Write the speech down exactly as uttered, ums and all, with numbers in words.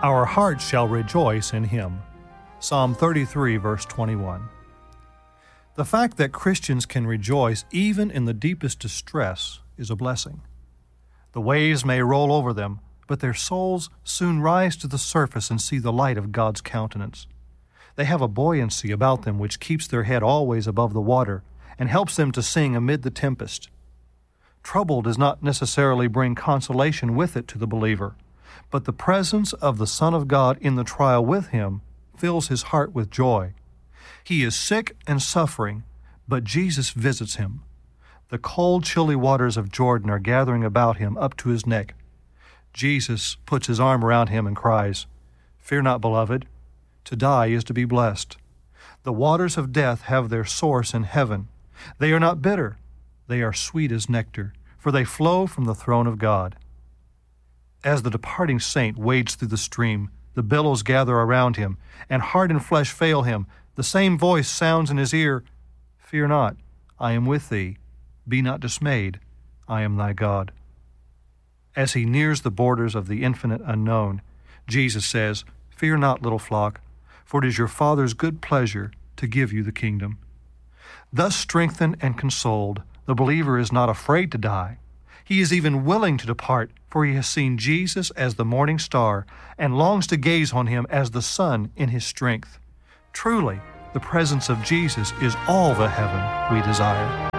Our hearts shall rejoice in him. Psalm thirty-three, verse twenty-one. The fact that Christians can rejoice even in the deepest distress is a blessing. The waves may roll over them, but their souls soon rise to the surface and see the light of God's countenance. They have a buoyancy about them which keeps their head always above the water and helps them to sing amid the tempest. Trouble does not necessarily bring consolation with it to the believer, but the presence of the Son of God in the trial with him fills his heart with joy. He is sick and suffering, but Jesus visits him. The cold, chilly waters of Jordan are gathering about him up to his neck. Jesus puts his arm around him and cries, "Fear not, beloved. To die is to be blessed. The waters of death have their source in heaven. They are not bitter. They are sweet as nectar, for they flow from the throne of God." As the departing saint wades through the stream, the billows gather around him, and heart and flesh fail him. The same voice sounds in his ear, "Fear not, I am with thee. Be not dismayed, I am thy God." As he nears the borders of the infinite unknown, Jesus says, "Fear not, little flock, for it is your Father's good pleasure to give you the kingdom." Thus strengthened and consoled, the believer is not afraid to die. He is even willing to depart, for he has seen Jesus as the morning star and longs to gaze on him as the sun in his strength. Truly, the presence of Jesus is all the heaven we desire.